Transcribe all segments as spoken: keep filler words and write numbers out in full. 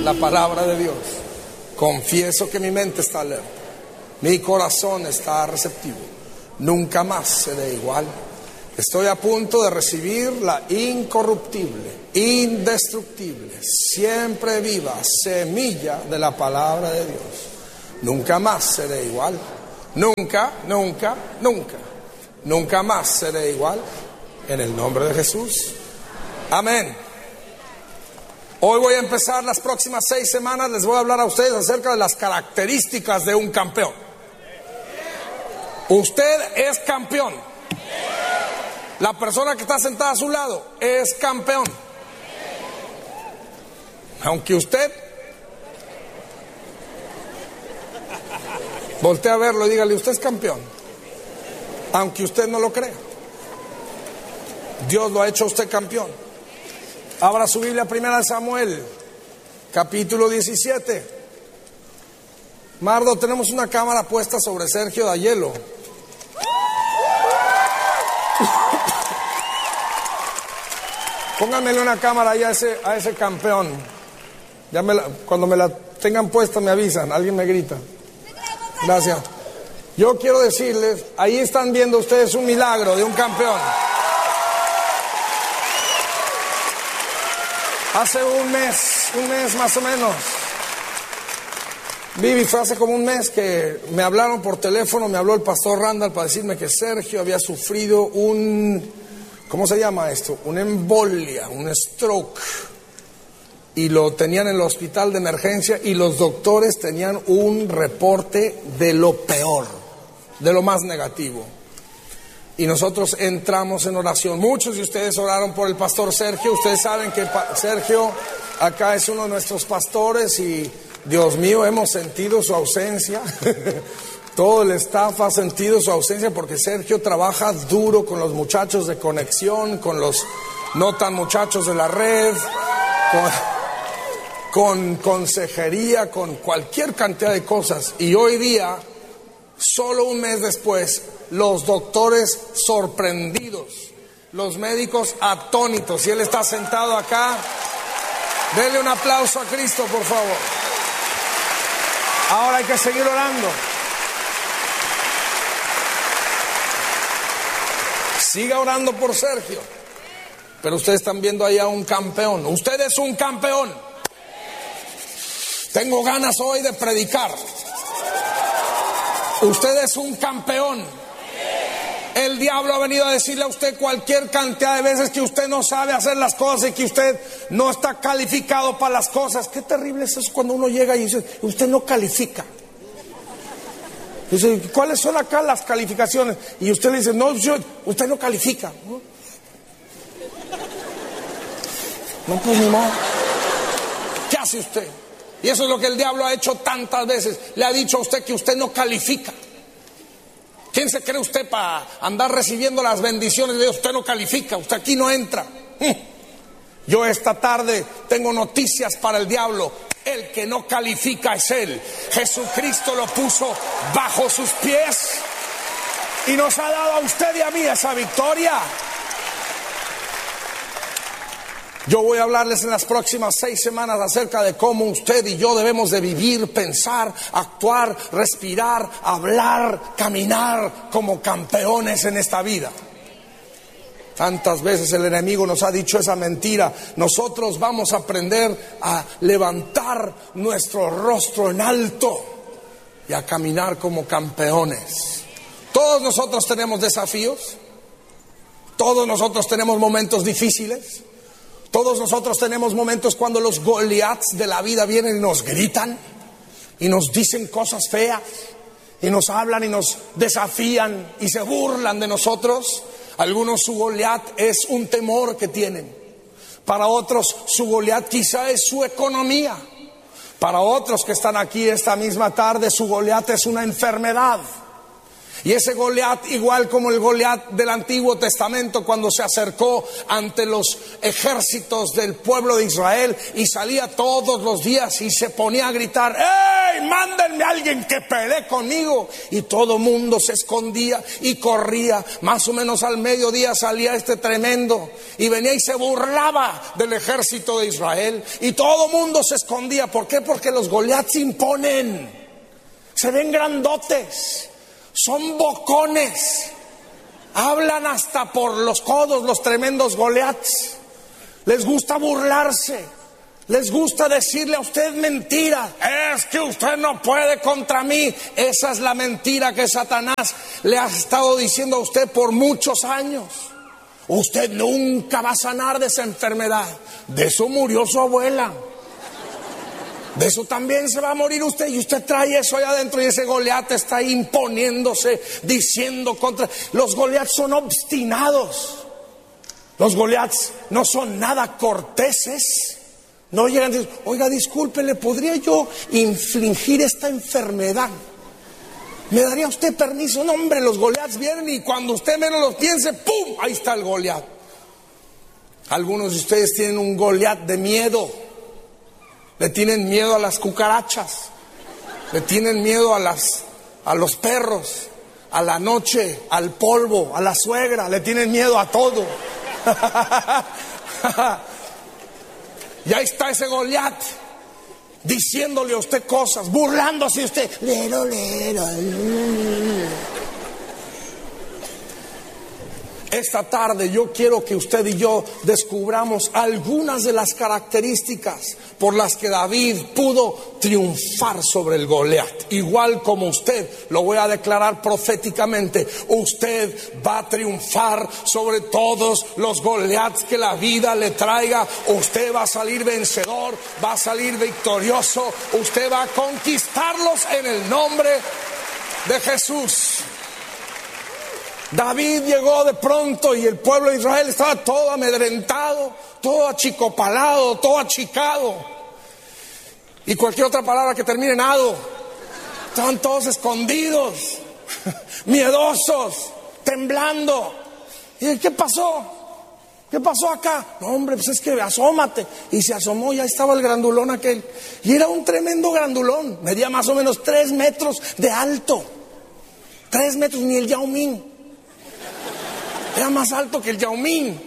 la palabra de Dios. Confieso que mi mente está alerta, mi corazón está receptivo. Nunca más seré igual. Estoy a punto de recibir la incorruptible, indestructible, siempre viva semilla de la palabra de Dios. Nunca más seré igual. Nunca, nunca, nunca. Nunca más seré igual. En el nombre de Jesús. Amén. Hoy voy a empezar las próximas seis semanas. Les voy a hablar a ustedes acerca de las características de un campeón. Usted es campeón. La persona que está sentada a su lado es campeón. Aunque usted voltee a verlo y dígale, usted es campeón. Aunque usted no lo crea. Dios lo ha hecho a usted campeón. Abra su Biblia, primera de Samuel, capítulo diecisiete. Mardo, tenemos una cámara puesta sobre Sergio Dayelo. Pónganmele una cámara ahí a ese, a ese campeón. Ya me la, cuando me la tengan puesta me avisan, alguien me grita. Gracias. Yo quiero decirles, ahí están viendo ustedes un milagro de un campeón. Hace un mes, un mes más o menos. Vivi, fue hace como un mes que me hablaron por teléfono, me habló el pastor Randall para decirme que Sergio había sufrido un, ¿cómo se llama esto? Una embolia, un stroke. Y lo tenían en el hospital de emergencia y los doctores tenían un reporte de lo peor, de lo más negativo. Y nosotros entramos en oración. Muchos de ustedes oraron por el pastor Sergio. Ustedes saben que Sergio acá es uno de nuestros pastores y Dios mío, hemos sentido su ausencia. Todo el staff ha sentido su ausencia porque Sergio trabaja duro con los muchachos de conexión, con los no tan muchachos de la red, con, con consejería, con cualquier cantidad de cosas. Y hoy día, solo un mes después, los doctores sorprendidos, los médicos atónitos, y él está sentado acá. Denle un aplauso a Cristo, por favor. Ahora hay que seguir orando. Siga orando por Sergio. Pero ustedes están viendo ahí a un campeón. Usted es un campeón. Tengo ganas hoy de predicar. Usted es un campeón. El diablo ha venido a decirle a usted cualquier cantidad de veces que usted no sabe hacer las cosas y que usted no está calificado para las cosas. Qué terrible es eso cuando uno llega y dice, usted no califica. Dice, ¿cuáles son acá las calificaciones? Y usted le dice, no, yo, usted no califica. No, no pues ni modo. ¿Qué hace usted? Y eso es lo que el diablo ha hecho tantas veces. Le ha dicho a usted que usted no califica. ¿Quién se cree usted para andar recibiendo las bendiciones de Dios? Usted no califica, usted aquí no entra. Yo esta tarde tengo noticias para el diablo. El que no califica es él. Jesucristo lo puso bajo sus pies y nos ha dado a usted y a mí esa victoria. Yo voy a hablarles en las próximas seis semanas acerca de cómo usted y yo debemos de vivir, pensar, actuar, respirar, hablar, caminar como campeones en esta vida. Tantas veces el enemigo nos ha dicho esa mentira. Nosotros vamos a aprender a levantar nuestro rostro en alto y a caminar como campeones. Todos nosotros tenemos desafíos. Todos nosotros tenemos momentos difíciles. Todos nosotros tenemos momentos cuando los Goliaths de la vida vienen y nos gritan y nos dicen cosas feas y nos hablan y nos desafían y se burlan de nosotros. Algunos su Goliat es un temor que tienen. Para otros su Goliat quizá es su economía. Para otros que están aquí esta misma tarde su Goliat es una enfermedad. Y ese Goliat, igual como el Goliat del Antiguo Testamento, cuando se acercó ante los ejércitos del pueblo de Israel y salía todos los días y se ponía a gritar: ¡Ey, mándenme a alguien que pelee conmigo! Y todo mundo se escondía y corría. Más o menos al mediodía salía este tremendo y venía y se burlaba del ejército de Israel. Y todo mundo se escondía. ¿Por qué? Porque los Goliats imponen. Se ven grandotes. Son bocones, hablan hasta por los codos los tremendos Goliats. Les gusta burlarse, les gusta decirle a usted mentiras. Es que usted no puede contra mí. Esa es la mentira que Satanás le ha estado diciendo a usted por muchos años. Usted nunca va a sanar de esa enfermedad. De eso murió su abuela. De eso también se va a morir usted. Y usted trae eso allá adentro. Y ese Goliat está ahí imponiéndose, diciendo contra. Los Goliats son obstinados. Los Goliats no son nada corteses. No llegan y dicen: oiga, disculpe, ¿le podría yo infligir esta enfermedad? ¿Me daría usted permiso? No, hombre, los Goliats vienen y cuando usted menos lo piense, ¡pum!, ahí está el Goliat. Algunos de ustedes tienen un Goliat de miedo. Le tienen miedo a las cucarachas, le tienen miedo a las, a los perros, a la noche, al polvo, a la suegra, le tienen miedo a todo. Y ahí está ese Goliat diciéndole a usted cosas, burlándose de usted. Lero, lero. Esta tarde yo quiero que usted y yo descubramos algunas de las características por las que David pudo triunfar sobre el Goliat. Igual como usted, lo voy a declarar proféticamente, usted va a triunfar sobre todos los Goliats que la vida le traiga. Usted va a salir vencedor, va a salir victorioso, usted va a conquistarlos en el nombre de Jesús. David llegó de pronto y el pueblo de Israel estaba todo amedrentado, todo achicopalado, todo achicado. Y cualquier otra palabra que termine en ado. Estaban todos escondidos, miedosos, temblando. ¿Y qué pasó? ¿Qué pasó acá? No, hombre, pues es que asómate. Y se asomó y ahí estaba el grandulón aquel. Y era un tremendo grandulón. Medía más o menos tres metros de alto. Tres metros, ni el Yao Ming. Era más alto que el Yao Ming.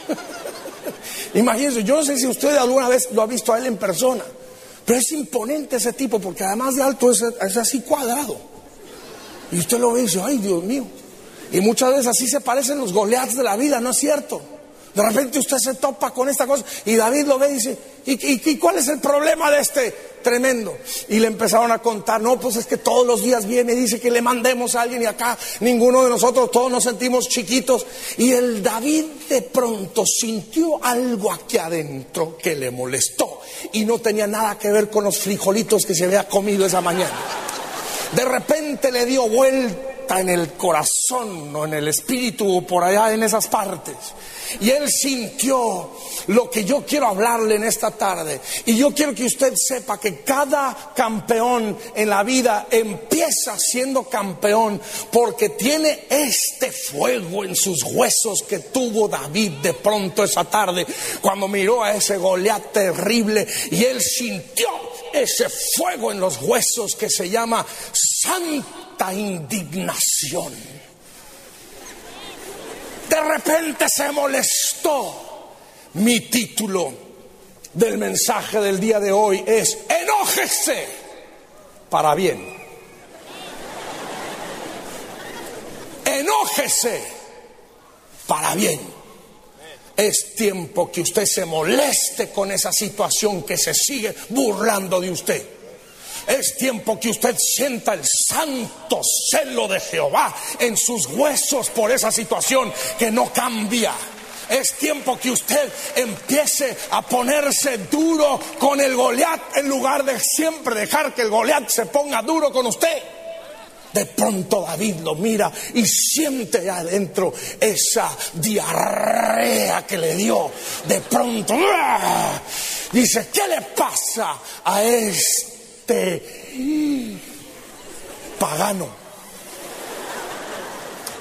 Imagínense, yo no sé si usted alguna vez lo ha visto a él en persona, pero es imponente ese tipo, porque además de alto es, es así cuadrado. Y usted lo ve y dice: ay, Dios mío. Y muchas veces así se parecen los Goliats de la vida, ¿no es cierto? De repente usted se topa con esta cosa y David lo ve y dice: ¿y, y, y cuál es el problema de este tremendo? Y le empezaron a contar: no, pues es que todos los días viene y dice que le mandemos a alguien, y acá ninguno de nosotros, todos nos sentimos chiquitos. Y el David de pronto sintió algo aquí adentro que le molestó, y no tenía nada que ver con los frijolitos que se había comido esa mañana. De repente le dio vuelta en el corazón o en el espíritu o por allá en esas partes, y él sintió lo que yo quiero hablarle en esta tarde. Y yo quiero que usted sepa que cada campeón en la vida empieza siendo campeón porque tiene este fuego en sus huesos que tuvo David de pronto esa tarde cuando miró a ese Goliat terrible, y él sintió ese fuego en los huesos que se llama santa indignación. De repente se molestó. Mi título del mensaje del día de hoy es: enójese para bien. Enójese para bien. Es tiempo que usted se moleste con esa situación que se sigue burlando de usted. Es tiempo que usted sienta el santo celo de Jehová en sus huesos por esa situación que no cambia. Es tiempo que usted empiece a ponerse duro con el Goliat en lugar de siempre dejar que el Goliat se ponga duro con usted. De pronto David lo mira y siente adentro esa diarrea que le dio. De pronto ¡ah! Dice: ¿qué le pasa a este pagano?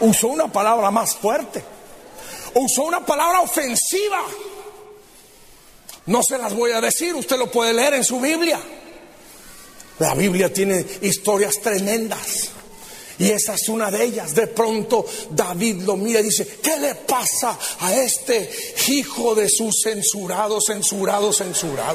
usó una palabra más fuerte, usó una palabra ofensiva. No se las voy a decir, usted lo puede leer en su Biblia. La Biblia tiene historias tremendas y esa es una de ellas. De pronto David lo mira y dice: ¿qué le pasa a este hijo de su censurado, censurado, censurado?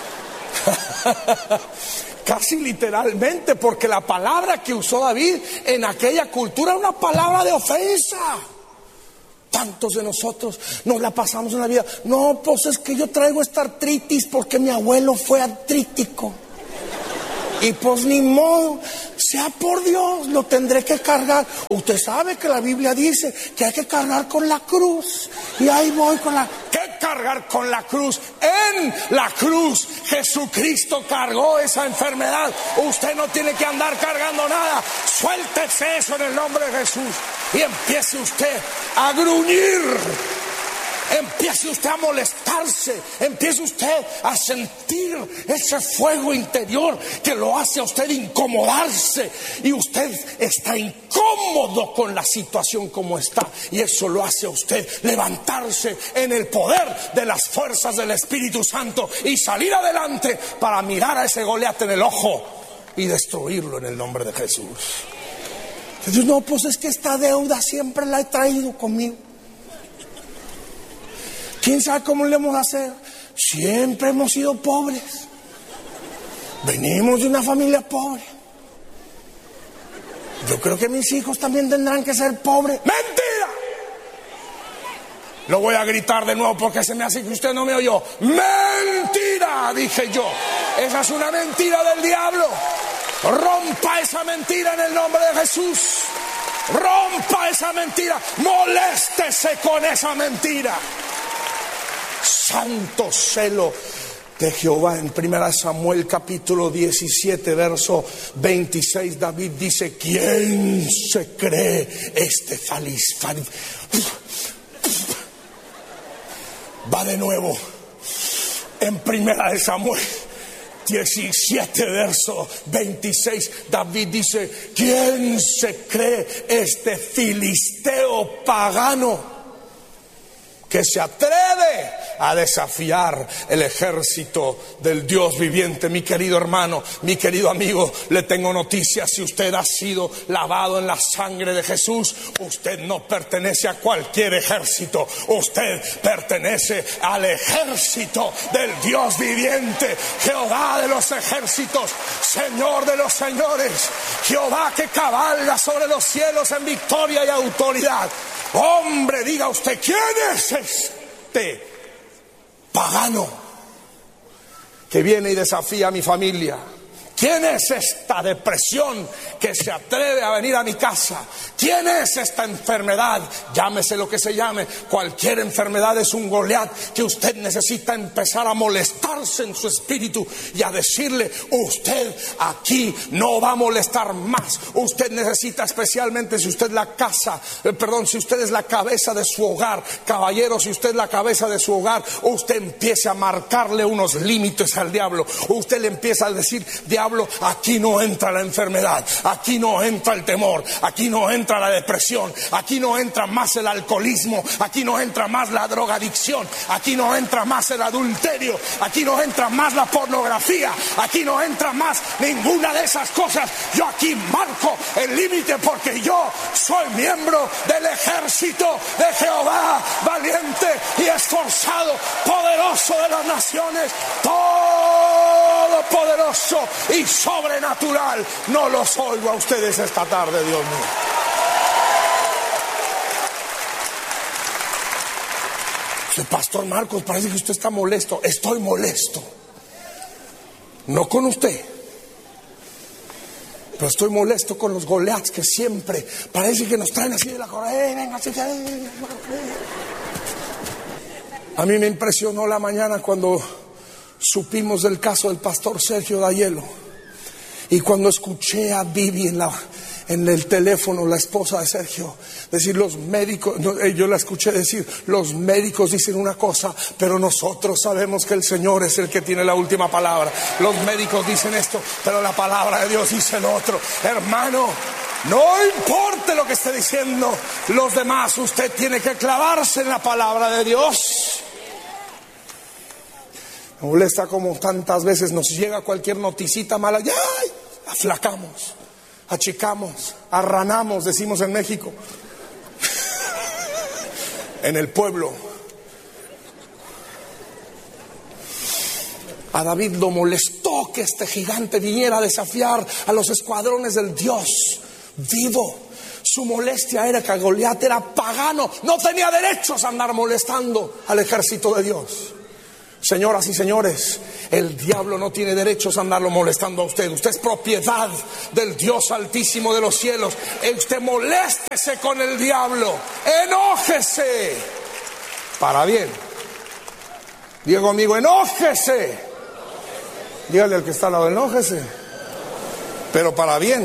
Casi literalmente, porque la palabra que usó David en aquella cultura era una palabra de ofensa. Tantos de nosotros nos la pasamos en la vida: no, pues es que yo traigo esta artritis porque mi abuelo fue artrítico. Y pues ni modo, sea por Dios, lo tendré que cargar. Usted sabe que la Biblia dice que hay que cargar con la cruz. Y ahí voy con la... ¿Qué cargar con la cruz? En la cruz Jesucristo cargó esa enfermedad. Usted no tiene que andar cargando nada. Suéltese eso en el nombre de Jesús. Y empiece usted a gruñir. Empiece usted a molestarse, empiece usted a sentir ese fuego interior que lo hace a usted incomodarse, y usted está incómodo con la situación como está, y eso lo hace a usted levantarse en el poder de las fuerzas del Espíritu Santo y salir adelante para mirar a ese Goliat en el ojo y destruirlo en el nombre de Jesús. Dios, no, pues es que esta deuda siempre la he traído conmigo. ¿Quién sabe cómo le vamos a hacer? Siempre hemos sido pobres. Venimos de una familia pobre. Yo creo que mis hijos también tendrán que ser pobres. ¡Mentira! Lo voy a gritar de nuevo porque se me hace que usted no me oyó. ¡Mentira! Dije yo. Esa es una mentira del diablo. Rompa esa mentira en el nombre de Jesús. Rompa esa mentira. Moléstese con esa mentira. Santo celo de Jehová. En primera Samuel capítulo diecisiete verso veintiséis, David dice: ¿quién se cree este feliz? Va de nuevo. En primera de Samuel diecisiete verso veintiséis, David dice: ¿quién se cree este filisteo pagano que se atreve a desafiar el ejército del Dios viviente? Mi querido hermano, mi querido amigo, le tengo noticias. Si usted ha sido lavado en la sangre de Jesús, usted no pertenece a cualquier ejército. Usted pertenece al ejército del Dios viviente, Jehová de los ejércitos, Señor de los señores, Jehová que cabalga sobre los cielos en victoria y autoridad. Hombre, diga usted, ¿quién es este pagano que viene y desafía a mi familia? ¿Quién es esta depresión que se atreve a venir a mi casa? ¿Quién es esta enfermedad? Llámese lo que se llame. Cualquier enfermedad es un Goliat que usted necesita empezar a molestarse en su espíritu y a decirle: usted aquí no va a molestar más. Usted necesita, especialmente si usted es la casa, eh, perdón, si usted es la cabeza de su hogar, caballero, si usted es la cabeza de su hogar, usted empiece a marcarle unos límites al diablo. Usted le empieza a decir: diablo, aquí no entra la enfermedad, aquí no entra el temor, aquí no entra la depresión, aquí no entra más el alcoholismo, aquí no entra más la drogadicción, aquí no entra más el adulterio, aquí no entra más la pornografía, aquí no entra más ninguna de esas cosas. Yo aquí marco el límite porque yo soy miembro del ejército de Jehová, valiente y esforzado, poderoso de las naciones, todopoderoso y sobrenatural. No los oigo a ustedes esta tarde, Dios mío. El pastor Marcos, parece que usted está molesto. Estoy molesto. No con usted, pero estoy molesto con los Goliats que siempre parece que nos traen así de la correa. Venga, así que... A mí me impresionó la mañana cuando supimos del caso del pastor Sergio Dayelo, y cuando escuché a Vivi en, la, en el teléfono, la esposa de Sergio, decir: los médicos, yo la escuché decir, los médicos dicen una cosa, pero nosotros sabemos que el Señor es el que tiene la última palabra. Los médicos dicen esto, pero la palabra de Dios dice lo otro. Hermano, No importa lo que esté diciendo los demás, usted tiene que clavarse en la palabra de Dios. Me molesta como tantas veces nos llega cualquier noticita mala, ya aflacamos, achicamos, arranamos, decimos en México. En el pueblo, a David lo molestó que este gigante viniera a desafiar a los escuadrones del Dios vivo. Su molestia era que Goliat era pagano, no tenía derechos a andar molestando al ejército de Dios. Señoras y señores, el diablo no tiene derechos a andarlo molestando a usted. Usted es propiedad del Dios altísimo de los cielos. Usted moléstese con el diablo, enójese para bien. Diga conmigo, enójese. Dígale al que está al lado, enójese, pero para bien.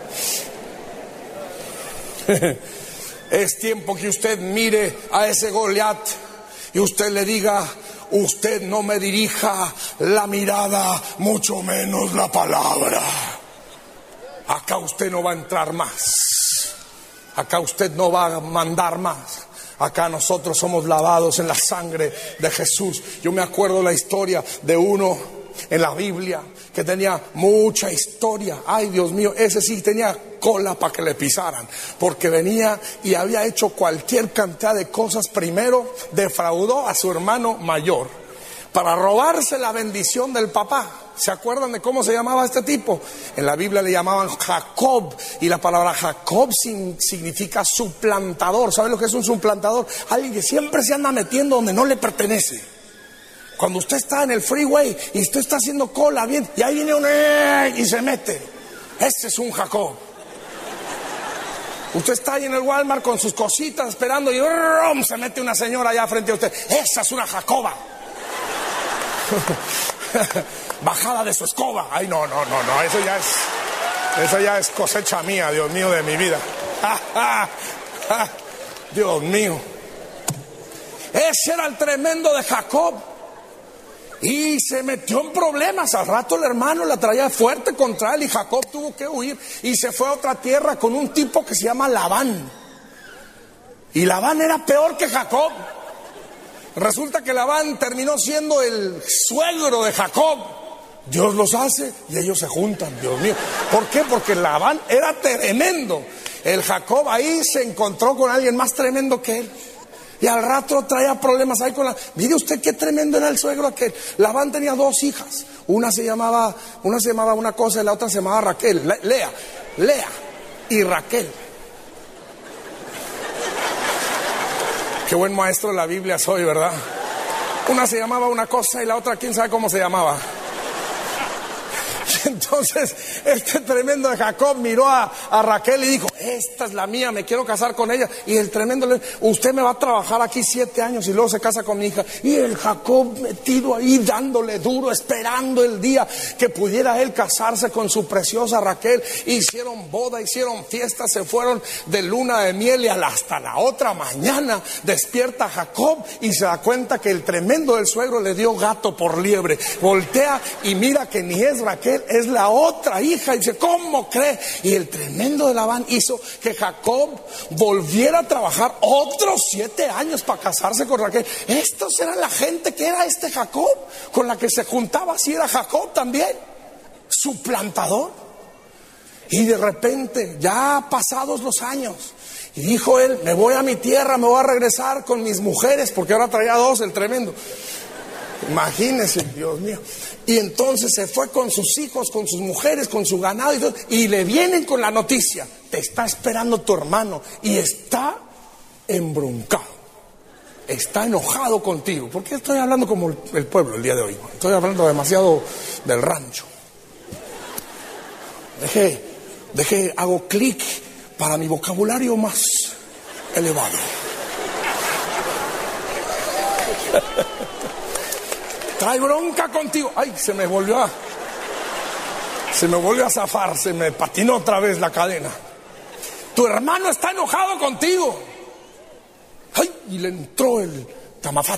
Es tiempo que usted mire a ese Goliat y usted le diga: usted no me dirija la mirada, mucho menos la palabra. Acá usted no va a entrar más. Acá usted no va a mandar más. Acá nosotros somos lavados en la sangre de Jesús. Yo me acuerdo la historia de uno en la Biblia que tenía mucha historia. Ay, Dios mío, ese sí tenía cola para que le pisaran, porque venía y había hecho cualquier cantidad de cosas. Primero defraudó a su hermano mayor para robarse la bendición del papá. ¿Se acuerdan de cómo se llamaba este tipo? En la Biblia le llamaban Jacob, y la palabra Jacob sin, significa suplantador. ¿Sabe lo que es un suplantador? Alguien que siempre se anda metiendo donde no le pertenece. Cuando usted está en el freeway y usted está haciendo cola bien, y ahí viene un eh, y se mete. Ese es un Jacob. Usted está ahí en el Walmart con sus cositas esperando y ¡rum! Se mete una señora allá frente a usted. Esa es una Jacoba. Bajada de su escoba. Ay, no, no, no, no, eso ya es, eso ya es cosecha mía, Dios mío, de mi vida. Dios mío. Ese era el tremendo de Jacob. Y se metió en problemas. Al rato el hermano la traía fuerte contra él y Jacob tuvo que huir y se fue a otra tierra con un tipo que se llama Labán. Y Labán era peor que Jacob. Resulta que Labán terminó siendo el suegro de Jacob. Dios los hace y ellos se juntan, Dios mío. ¿Por qué? Porque Labán era tremendo. El Jacob ahí se encontró con alguien más tremendo que él. Y al rato traía problemas ahí con la... Mire usted qué tremendo era el suegro aquel. Labán tenía dos hijas. Una se llamaba, una se llamaba una cosa y la otra se llamaba Raquel. Le- Lea, Lea y Raquel. Qué buen maestro de la Biblia soy, ¿verdad? Una se llamaba una cosa y la otra quién sabe cómo se llamaba. Entonces este tremendo de Jacob miró a, a Raquel y dijo: esta es la mía, me quiero casar con ella. Y el tremendo le dijo: usted me va a trabajar aquí siete años y luego se casa con mi hija. Y el Jacob metido ahí dándole duro, esperando el día que pudiera él casarse con su preciosa Raquel. Hicieron boda, hicieron fiesta, se fueron de luna de miel y hasta la otra mañana despierta Jacob y se da cuenta que el tremendo del suegro le dio gato por liebre. Voltea y mira que ni es Raquel, es la otra hija. Y dice: ¿cómo cree? Y el tremendo de Labán hizo que Jacob volviera a trabajar otros siete años para casarse con Raquel. Estos eran la gente que era este Jacob, con la que se juntaba. Así era Jacob también, suplantador. Y de repente, ya pasados los años, y dijo él: me voy a mi tierra, me voy a regresar con mis mujeres, porque ahora traía dos, el tremendo. Imagínense, Dios mío. Y entonces se fue con sus hijos, con sus mujeres, con su ganado y todo, y le vienen con la noticia: te está esperando tu hermano y está embroncado, está enojado contigo. ¿Por qué estoy hablando como el pueblo el día de hoy? Estoy hablando demasiado del rancho. Deje, deje, hago clic para mi vocabulario más elevado. Trae bronca contigo. Ay, se me volvió a Se me volvió a zafar. Se me patinó otra vez la cadena. Tu hermano está enojado contigo. Ay, y le entró el tamafat.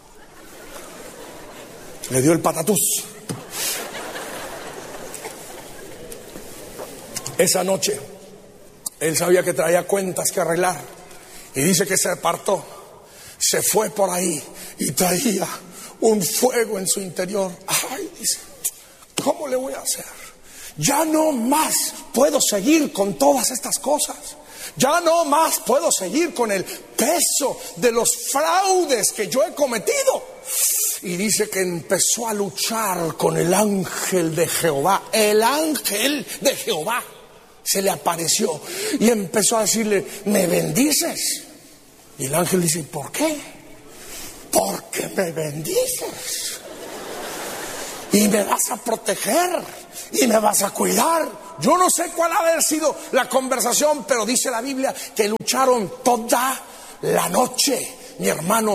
Le dio el patatús. Esa noche Él sabía que traía cuentas que arreglar. Y dice que se apartó, se fue por ahí y traía un fuego en su interior. Ay, dice, ¿cómo le voy a hacer? Ya no más puedo seguir con todas estas cosas. Ya no más puedo seguir con el peso de los fraudes que yo he cometido. Y dice que empezó a luchar con el ángel de Jehová. El ángel de Jehová se le apareció y empezó a decirle, ¿me bendices? Y el ángel dice, ¿por qué? Porque me bendices y me vas a proteger y me vas a cuidar. Yo no sé cuál ha de haber sido la conversación, pero dice la Biblia que lucharon toda la noche, mi hermano.